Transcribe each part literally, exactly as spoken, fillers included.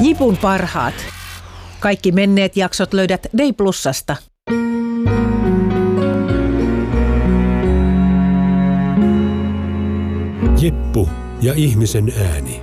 Jipun parhaat. Kaikki menneet jaksot löydät Day Plusasta. Jippu ja ihmisen ääni.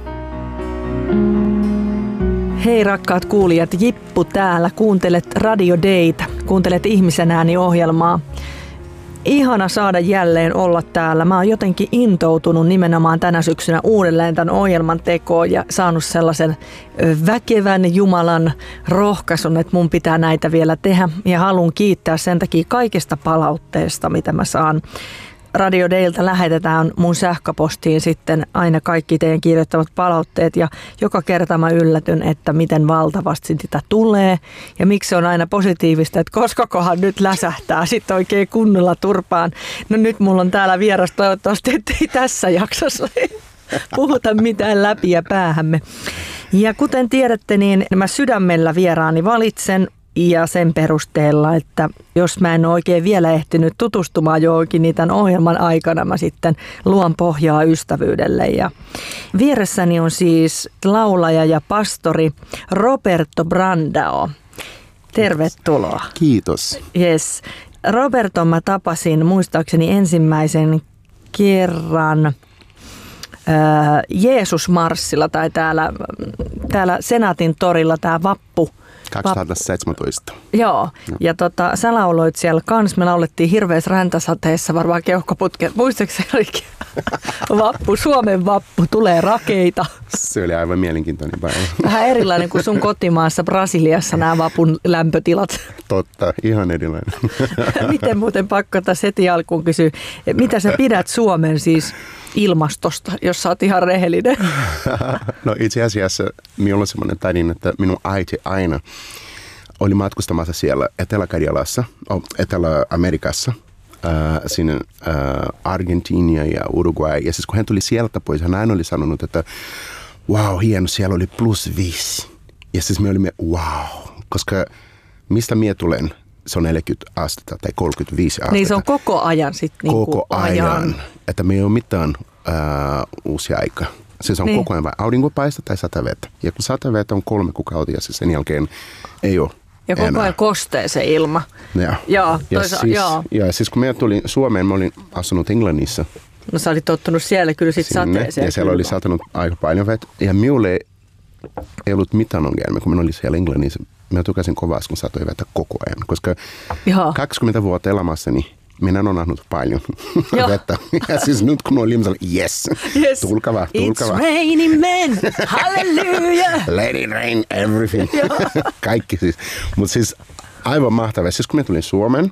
Hei rakkaat kuulijat, Jippu täällä. Kuuntelet Radio Daytä. Kuuntelet ihmisen ääni-ohjelmaa. Ihana saada jälleen olla täällä. Mä oon jotenkin intoutunut nimenomaan tänä syksynä uudelleen tämän ohjelman tekoon ja saanut sellaisen väkevän Jumalan rohkaisun, että mun pitää näitä vielä tehdä. Ja haluan kiittää sen takia kaikesta palautteesta, mitä mä saan. Radio Dayltä lähetetään mun sähköpostiin sitten aina kaikki teidän kirjoittamat palautteet ja joka kerta mä yllätyn, että miten valtavasti sitä tulee ja miksi se on aina positiivista, että koskakohan nyt läsähtää sitten oikein kunnolla turpaan. No nyt mulla on täällä vieras, toivottavasti ettei tässä jaksossa puhuta mitään läpi ja päähämme. Ja kuten tiedätte, niin mä sydämellä vieraani valitsen. Ja sen perusteella, että jos mä en ole oikein vielä ehtinyt tutustumaan johonkin, niin tämän ohjelman aikana mä sitten luon pohjaa ystävyydelle. Ja vieressäni on siis laulaja ja pastori Roberto Brandao. Tervetuloa. Kiitos. Yes. Roberto mä tapasin muistaakseni ensimmäisen kerran äh, Jeesus-marssilla tai täällä, täällä Senaatin torilla tämä vappu. kaksituhattaseitsemäntoista. Joo, ja tota, sä lauloit siellä kans. Me laulettiin hirveässä räntäsateessa, varmaan keuhkoputket. Muistatko se olikin? Vappu, Suomen vappu, tulee rakeita. Se oli aivan mielenkiintoinen päivä. Vähän erilainen kuin sun kotimaassa Brasiliassa nämä vapun lämpötilat. Totta, ihan erilainen. Miten muuten pakko tässä heti alkuun kysyä, mitä sä pidät Suomen siis ilmastosta, jos sä oot ihan rehellinen? No itse asiassa minulla on semmoinen tarina, että minun äiti aina oli matkustamassa siellä Etelä-Karjalassa, Etelä-Amerikassa, äh, sinne äh, Argentiinia ja Uruguay. Ja siis kun hän tuli sieltä pois, hän aina oli sanonut, että wow, hieno, siellä oli plus viisi. Ja siis me olimme wow, koska mistä minä tulen? Se on neljäkymmentä astetta tai kolmekymmentäviisi astetta. Niin se on koko ajan sitten. Niin koko ajan. ajan. Että me ei ole mitään äh, uusia aikaa. Siis on niin. Koko ajan vain aurinkopaista tai satavettä. Ja kun satavettä on kolme kuukautta ja sen jälkeen ei ole ja koko enää. Ajan kostee se ilma. Ja, joo, ja, toisa- siis, joo. ja siis kun me tulin Suomeen, mä olin asunut Englannissa. No sä olit tottunut siellä kyllä sit sateeseen. Ja siellä oli satanut aika paljon vettä. Ja minulle ei ollut mitään ongelmia, kun minä olin siellä Englannissa. Mä tukasin kovasti, kun satoi vettä koko ajan, koska Jaha. kaksikymmentä vuotta elämässäni minä olen nähnyt paljon vettä. Ja siis nyt kun olin, yes, yes. tulkaa vaan, tulkaa vaan. It's raining men, hallelujah. Let it rain, everything. Kaikki siis. Mutta siis aivan mahtavaa. Siis kun mä tulin Suomeen,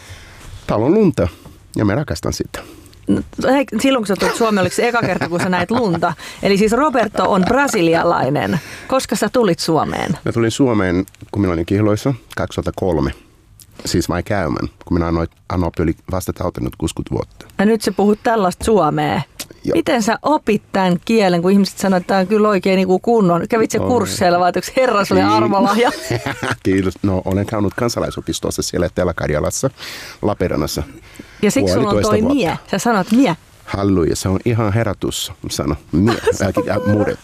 täällä on lunta ja mä rakastan sitä. Silloin kun sä tulit Suomeen, oliko se eka kerta, kun sä näit lunta? Eli siis Roberto on brasilialainen. Koska sä tulit Suomeen? Mä tulin Suomeen, kun minä olin kihloissa kaksituhattakolme. Siis vai käymään, kun minä annoin, Anoppi oli vasta täytänyt kuusikymmentä vuotta. Ja nyt sä puhut tällaista suomea. Joo. Miten sä opit tämän kielen, kun ihmiset sanoo, että tämä on kyllä oikein niin kuin kunnon? Kävit sä kursseilla vai onko herra sulle armolahja? Kiitos. No olen käynyt kansalaisopistossa siellä Etelä-Karjalassa, Lappeenrannassa. Ja siksi sulla on toi vuotta. Mie. Sä sanot mie. Halleluja, se on ihan herätys, sano. Mie, murret.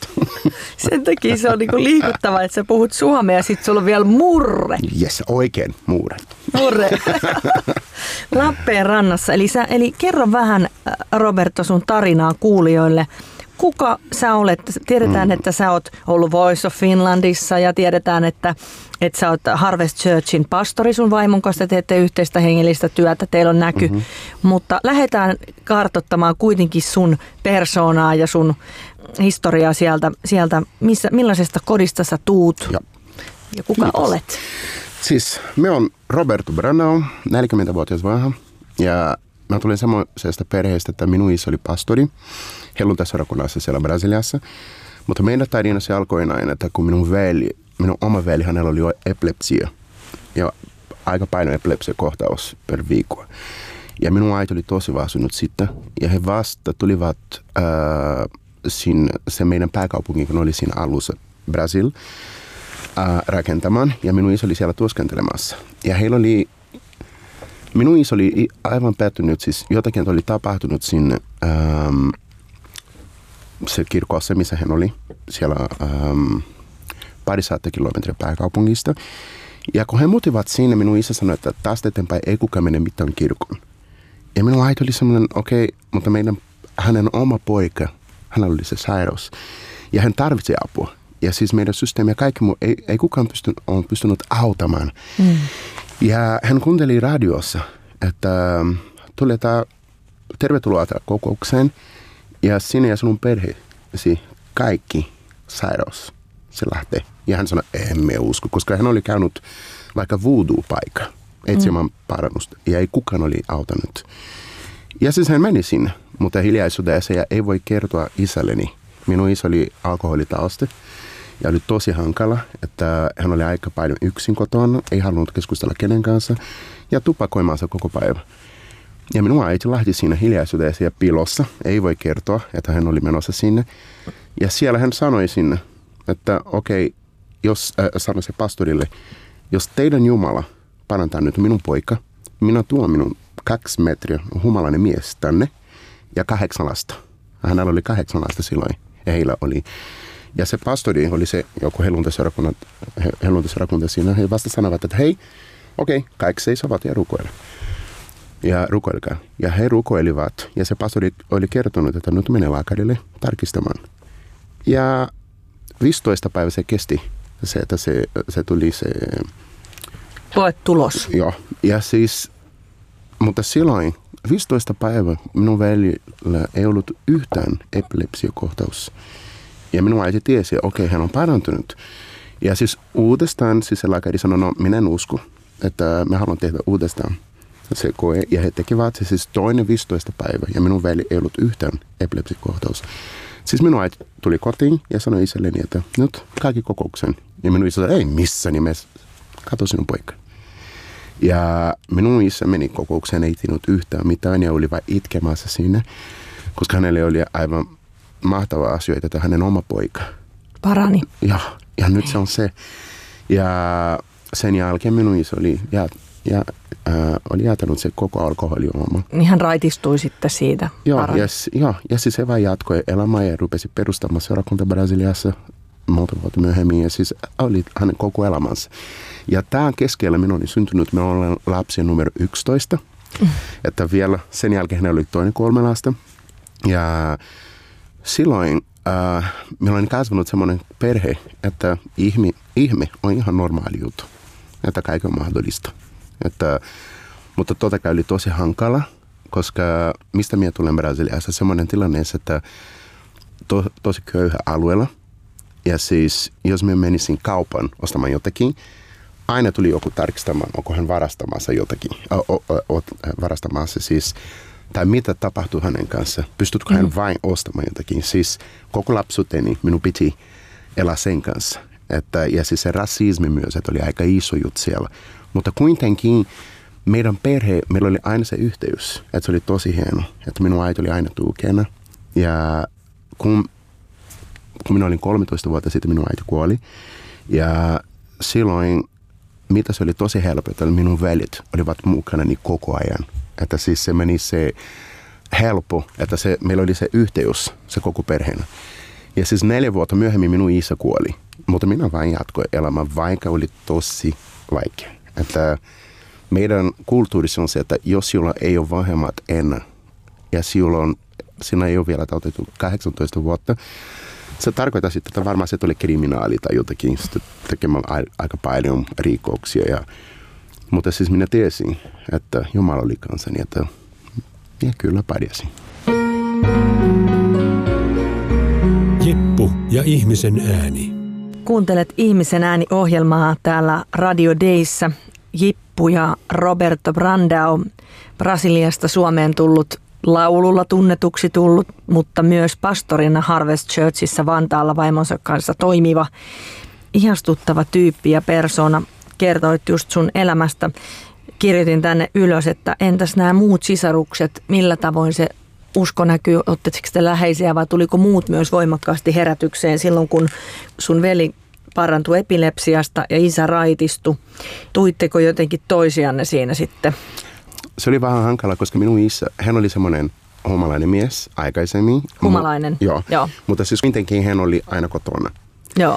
Sen takia se on niinku liikuttava, että sä puhut suomea ja sit sulla on vielä murre. Jes, oikein murret. Murre. Lappeenrannassa. Eli, sä, eli kerro vähän, Roberto, sun tarinaa kuulijoille. Kuka sä olet? Tiedetään, mm. että sä oot ollut Voice of Finlandissa ja tiedetään, että, että sä oot Harvest Churchin pastori sun vaimon kanssa, teette yhteistä hengellistä työtä, teillä on näky. Mm-hmm. Mutta lähdetään kartoittamaan kuitenkin sun persoonaa ja sun historiaa sieltä, sieltä missä, millaisesta kodista sä tuut ja, ja kuka Kiitos. Olet? Siis me on Roberto Brandao, neljäkymmentävuotias vanha ja mä tulin semmoisesta perheestä, että minun isä oli pastori helluntaisseurakunnassa siellä Brasiliassa. Mutta meidän tarina se alkoi näin, että kun minun veli, minun oma veli, hänellä oli jo epilepsia. Ja aika paino epilepsia-kohtaus per viikko. Ja minun äiti oli tosi väsynyt sitten. Ja he vasta tulivat äh, sin, se meidän pääkaupunki, kun oli siinä alussa, Brasil, äh, rakentamaan. Ja minun isä oli siellä työskentelemässä. Ja heillä oli minun isä oli aivan pettynyt, siis jotakin oli tapahtunut sinne ähm, se kirkossa, missä hän oli, siellä ähm, parisataa kilometriä pääkaupungista. Ja kun he muutivat sinne, minun isä sanoi, että taas eteenpäin ei kukaan mene mitään kirkon. Ja minun äiti oli semmoinen, okei, okay, mutta meidän, hänen oma poika, hänellä oli se sairaus. Ja hän tarvitsi apua. Ja siis meidän systeemi ja kaikki muu, ei, ei kukaan pystynyt, on pystynyt auttamaan. Mm. Ja hän kuunteli radiossa, että tuli tämä tervetuloa kokoukseen. Ja sinne ja sinun perheesi kaikki sairaus, se lähtee. Ja hän sanoi, emme usko, koska hän oli käynyt vaikka voodoo-paikka etsimään mm. parannusta. Ja ei kukaan oli auttanut. Ja siis hän meni sinne, mutta hiljaisuudessa ja ei voi kertoa isälleni. Minun isä oli alkoholitausta ja oli tosi hankala, että hän oli aika paljon yksin kotona, ei halunnut keskustella kenen kanssa ja tupakoimansa koko päivä. Ja minun äiti lähti siinä hiljaisuudessa ja pilossa, ei voi kertoa, että hän oli menossa sinne. Ja siellä hän sanoi sinne, että okei, okay, jos äh, sanoi se pastorille, jos teidän Jumala parantaa nyt minun poika, minä tuon minun kaksi metriä humalainen mies tänne ja kahdeksan lasta. Hänellä oli kahdeksan lasta silloin ja heillä oli. Ja se pastori oli se joku helluntaseurakunta siinä. He vasta sanovat, että hei, okei, okay, kaikki seisovat ja rukoile. Ja rukoilkaa. Ja he rukoilivat. Ja se pastori oli kertonut, että nyt menee lääkärille tarkistamaan. Ja viisitoista päivä se kesti. Se, että se, se tuli se... Koetulos. Joo. Ja siis, mutta silloin viisitoista päivä minun veljellä ei ollut yhtään epilepsiakohtaus. Ja minun äiti tiesi, että okei, okay, hän on parantunut. Ja siis uudestaan siis se lääkäri sanoi, no minä en usko, että me haluan tehdä uudestaan se koe. Ja he tekivät se siis toinen viisitoista päivä ja minun veli ei ollut yhtään epilepsiakohtaus. Siis minun äiti tuli kotiin ja sanoi isälleni, että nyt kaikki kokouksen. Ja minun isä sanoi, ei missä nimessä, katso sinun poika. Ja minun isä meni kokoukseen, ei tiennyt yhtään mitään ja oli vain itkemässä sinne, koska hänelle oli aivan mahtava asia, että hänen oma poika parani. Ja, ja nyt se on se. Ja sen jälkeen minun isä oli, ja, ja, äh, oli jätänyt se koko alkoholijuoma. Niin hän raitistui sitten siitä. Joo, ja, ja, ja siis se vaan jatkoi elämää ja rupesi perustamaan seurakunta Brasiliassa monta vuotta myöhemmin. Ja siis oli hänen koko elämänsä. Ja tämän keskellä minun oli syntynyt, me olen lapsi numero yksitoista. Mm. Että vielä sen jälkeen hän oli toinen kolme lasta. Ja silloin äh, meillä on kasvanut semmoinen perhe, että ihme, ihme on ihan normaali juttu. Että kaikki on mahdollista. Että, mutta totta kai oli tosi hankala, koska mistä minä tulen Brasiliassa, semmoinen tilanne, että to, tosi köyhä alueella. Ja siis jos minä menisin kaupan ostamaan jotakin, aina tuli joku tarkistamaan, onko hän varastamassa jotakin. O, o, o, varastamassa siis, tai mitä tapahtuu hänen kanssa. Pystytkö hän mm. vain ostamaan jotakin. Siis koko lapsuuteni minun piti elää sen kanssa. Että, ja siis se rasismi myös, että oli aika iso juttu siellä. Mutta kuitenkin meidän perhe, meillä oli aina se yhteys, että se oli tosi hieno. Että minun äiti oli aina tukena. Ja kun, kun minä olin kolmetoista vuotta sitten, minun äiti kuoli. Ja silloin, mitä se oli tosi helppo, että minun veljet olivat mukana niin koko ajan. Että siis se meni se helppo, että se, meillä oli se yhteys, se koko perheenä. Ja siis neljä vuotta myöhemmin minun isä kuoli. Mutta minä vain jatkoin elämää, vaikka oli tosi vaikea. Että meidän kulttuurissa on se, että jos sinulla ei ole vanhemmat enää, ja silloin sinä ei ole vielä täytetty kahdeksantoista vuotta, se tarkoittaa sitten, että varmaan se tuli kriminaali tai jotakin, tekemään aika paljon rikoksia. Ja, mutta siis minä tiesin, että Jumala oli kanssani, että ja kyllä pärjäsin. Jippu ja ihmisen ääni. Kuuntelet Ihmisen ääni-ohjelmaa täällä Radio Dayssä. Jippu ja Roberto Brandão, Brasiliasta Suomeen tullut, laululla tunnetuksi tullut, mutta myös pastorina Harvest Churchissa Vantaalla vaimonsa kanssa toimiva, ihastuttava tyyppi ja persona. Kertoit just sun elämästä. Kirjoitin tänne ylös, että entäs nämä muut sisarukset, millä tavoin se usko näkyy, ottaisitko te läheisiä vai tuliko muut myös voimakkaasti herätykseen silloin, kun sun veli parantui epilepsiasta ja isä raitistui? Tuitteko jotenkin toisianne siinä sitten? Se oli vähän hankala, koska minun isä, hän oli semmoinen humalainen mies aikaisemmin. Humalainen? Mu- joo. joo. Mutta siis kuitenkin hän oli aina kotona. Joo.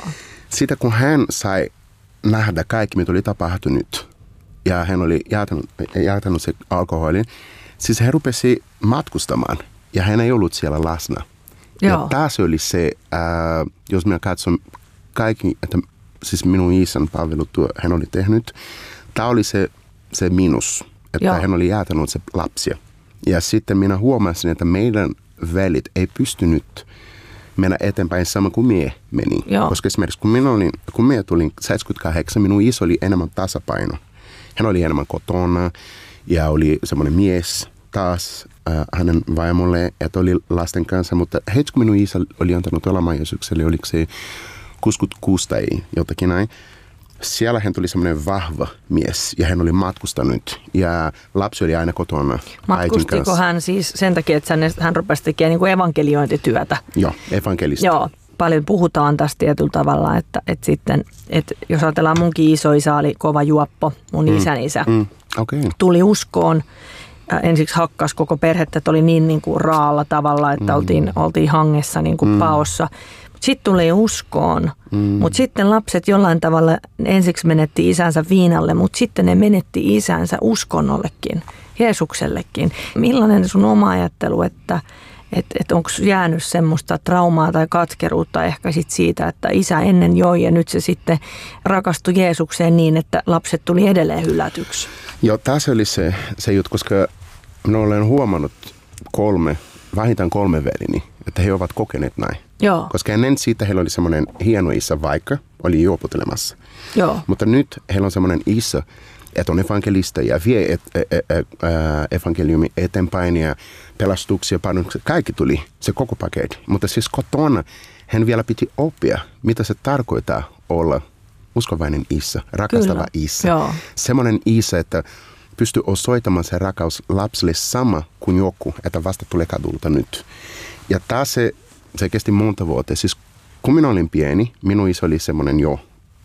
Sitä kun hän sai nähdä kaikki, mitä oli tapahtunut, ja hän oli jätänyt, jätänyt se alkoholin, siis hän rupesi matkustamaan, ja hän ei ollut siellä läsnä. Joo. Ja taas oli se, ää, jos minä katson kaikki, että siis minun isän palvelutyö hän oli tehnyt, tämä oli se, se miinus, että Joo. hän oli jätänyt se lapsia. Ja sitten minä huomasin, että meidän velit ei pystynyt mennä eteenpäin sama kuin mie meni. Joo. Koska esimerkiksi kun minä, olin, kun minä tulin seitsemänkymmentäkahdeksan, minun iso oli enemmän tasapaino. Hän oli enemmän kotona ja oli semmoinen mies taas äh, hänen vaimolle, että oli lasten kanssa. Mutta heti kun minun isä oli antanut olemaan Jeesukselle, oliko se kuusikymmentäkuusi tai jotakin näin. Siellä hän tuli semmoinen vahva mies ja hän oli matkustanut ja lapsi oli aina kotona. Matkustiko hän siis sen takia, että hän rupesi tekemään niin kuin evankeliointityötä? Joo, evankelista. Joo, paljon puhutaan tästä tietyllä tavalla, että, että, sitten, että jos ajatellaan munkin isoisä oli kova juoppo, mun mm. isän isä, mm. okay. tuli uskoon. Ensiksi hakkas koko perhettä, että oli niin, niin kuin raalla tavalla, että mm. oltiin, oltiin hangessa niin kuin mm. paossa. Sitten tuli uskoon, mm. mutta sitten lapset jollain tavalla ensiksi menetti isänsä viinalle, mutta sitten ne menetti isänsä uskonnollekin, Jeesuksellekin. Millainen sun oma ajattelu, että et, et onko jäänyt semmoista traumaa tai katkeruutta ehkä sit siitä, että isä ennen joi ja nyt se sitten rakastui Jeesukseen niin, että lapset tuli edelleen hylätyksi? Joo, tässä oli se, se juttu, koska minä olen huomannut kolme, vähintään kolme velini, että he ovat kokeneet näin. Joo. Koska ennen siitä heillä oli semmoinen hieno isä, vaikka oli juoputtelemassa. Joo. Mutta nyt heillä on semmoinen isä, että on evankelista ja vie et, et, et, et, evankeliumi eteenpäin ja pelastuksia, parannuksia. Kaikki tuli, se koko paketti. Mutta siis kotona hän vielä piti oppia, mitä se tarkoittaa olla uskovainen isä, rakastava Kyllä. isä. Joo. Semmoinen isä, että pystyy osoittamaan se rakkaus lapsille sama kuin joku, että vasta tulee kadulta nyt. Ja taas se, se kesti monta vuotta. Siis kun minä olin pieni, minun isä oli semmoinen jo,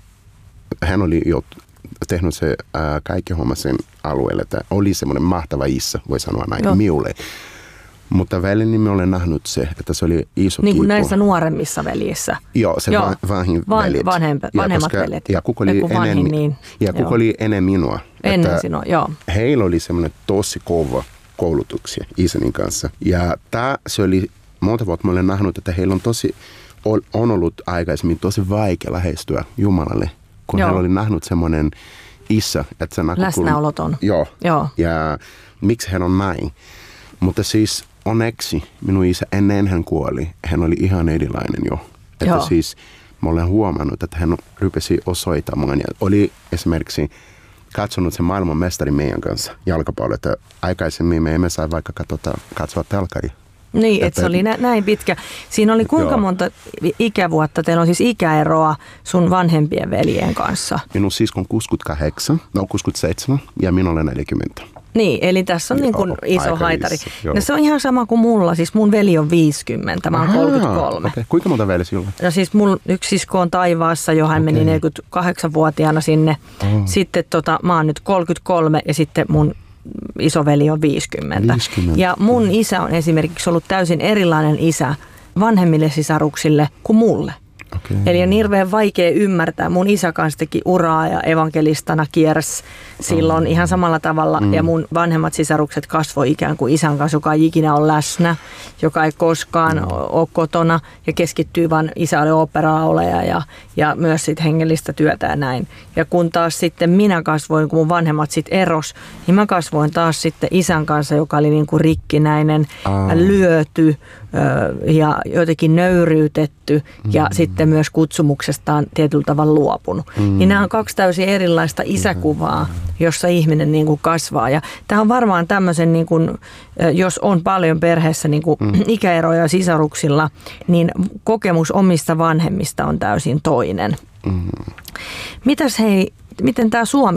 hän oli jo tehnyt se ää, kaikki homma sen alueelle, että oli semmoinen mahtava isä, voi sanoa näin, Joo. minulle. Mutta väliin me olen nähnyt se, että se oli iso Niin kuin kipu. näissä nuoremmissa veljissä. Joo, se Joo. Va- vanhin Van, veljet. Vanhempi, vanhemmat ja koska, veljet. Ja kuka oli, vanhin, ennen, niin. ja kuka oli ennen minua. Ennen sinua, joo. Heillä oli semmoinen tosi kova koulutuksia isänin kanssa. Ja tämä se oli monta vuotta, mä olen nähnyt, että heillä on tosi, on ollut aikaisemmin tosi vaikea lähestyä Jumalalle, kun Joo. heillä oli nähnyt semmoinen isä, että se näkyy. Läsnäoloton. Joo. Joo. Ja miksi hän on näin. Mutta siis onneksi minun isä ennen hän kuoli, hän oli ihan erilainen jo. Että Joo. siis mä olen huomannut, että hän rupesi osoittamaan ja oli esimerkiksi katsonut sen maailman mestari meidän kanssa jalkapallo, että aikaisemmin me emme saa vaikka katsota, katsoa telkari. Niin, että et se oli nä- näin pitkä. Siinä oli kuinka Joo. monta ikävuotta? Teillä on siis ikäeroa sun vanhempien veljen kanssa. Minun siskon kuusikymmentäkahdeksan, no kuusikymmentäseitsemän ja minä olen neljäkymmentä. Niin, eli tässä on Joo, niin kuin iso haitari. Joo. No se on ihan sama kuin mulla, siis mun veli on viisikymmentä, mä oon Ahaa, kolmekymmentäkolme. Okay. Kuinka monta veli sinulla? No siis mun yksi sisko on taivaassa, jo hän okay. meni neljäkymmentäkahdeksanvuotiaana sinne. Oh. Sitten tota, mä oon nyt kolmekymmentäkolme ja sitten mun isoveli on viisikymmentä. viisikymmentä. Ja mun isä on esimerkiksi ollut täysin erilainen isä vanhemmille sisaruksille kuin mulle. Okay. Eli on hirveän vaikea ymmärtää. Mun isä kanssa teki uraa ja evankelistana kiersi silloin oh. ihan samalla tavalla. Mm. Ja mun vanhemmat sisarukset kasvoi ikään kuin isän kanssa, joka ei ikinä ole läsnä, joka ei koskaan mm. ole kotona ja keskittyy vaan, isä oli oopperalaulaja ja, ja myös sit hengellistä työtä ja näin. Ja kun taas sitten minä kasvoin, kun mun vanhemmat sitten eros, niin mä kasvoin taas sitten isän kanssa, joka oli niin kuin rikkinäinen, oh. lyöty ja jotenkin nöyryytetty ja mm. sitten myös kutsumuksestaan tietyllä tavalla luopunut. Mm. Niin nämä on kaksi täysin erilaista isäkuvaa, jossa ihminen niin kuin kasvaa. Ja tämä on varmaan tämmöisen, niin kuin, jos on paljon perheessä niin kuin mm. ikäeroja sisaruksilla, niin kokemus omista vanhemmista on täysin toinen. Mm. Mitäs hei, miten tämä Suomi